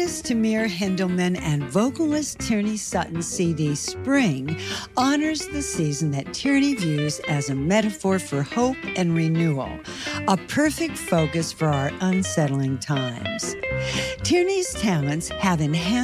Pianist Tamir Hendelman and vocalist Tierney Sutton's CD Spring honors the season that Tierney views as a metaphor for hope and renewal, a perfect focus for our unsettling times. Tierney's talents have enhanced